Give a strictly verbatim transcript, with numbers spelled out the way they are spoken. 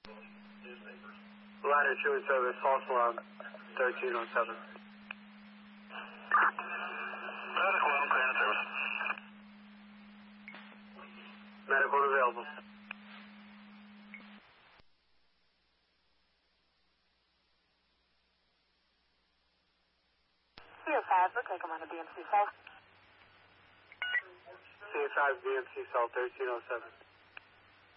Ladder two in service, false alarm, thirteen oh seven. Medical one, clear in service. Medical available. C O five, looks like I'm on a B M C cell. C five B M C cell thirteen oh seven.